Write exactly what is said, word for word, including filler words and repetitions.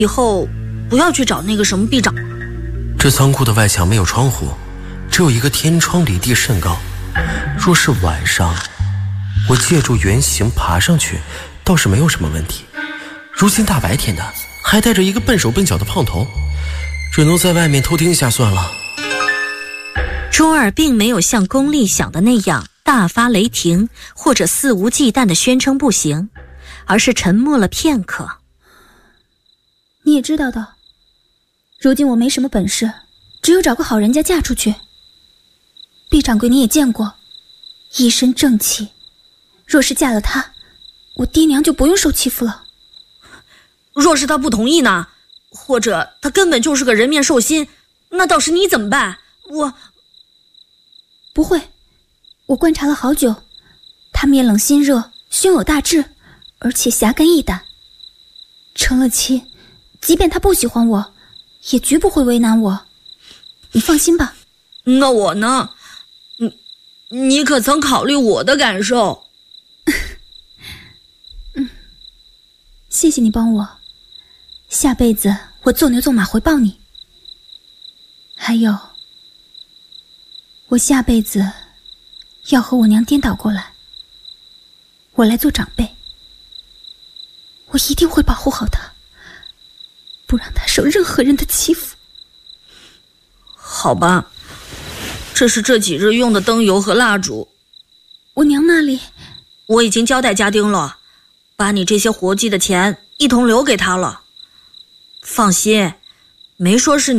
以后不要去找那个什么臂长。 这仓库的外墙没有窗户，只有一个天窗，离地甚高。若是晚上，我借助圆形爬上去，倒是没有什么问题。如今大白天的，还带着一个笨手笨脚的胖头，只能在外面偷听一下算了。 钟儿并没有像龚丽想的那样大发雷霆，或者肆无忌惮地宣称不行，而是沉默了片刻。 你也知道的，如今我没什么本事，只有找个好人家嫁出去。毕掌柜你也见过，一身正气，若是嫁了他，我爹娘就不用受欺负了。 若是他不同意呢？或者他根本就是个人面兽心，那倒是你怎么办？我不会，我观察了好久，他面冷心热，胸有大志，而且侠肝义胆。成了亲，即便他不喜欢我，也绝不会为难我。你放心吧。 那我呢？你你可曾考虑我的感受？ 嗯，谢谢你帮我，下辈子我做牛做马回报你。还有，我下辈子要和我娘颠倒过来，我来做长辈，我一定会保护好她，不让她受任何人的欺负。 好吧，这是这几日用的灯油和蜡烛。 我娘那里我已经交代家丁了，把你这些活计的钱一同留给他了。放心，没说是你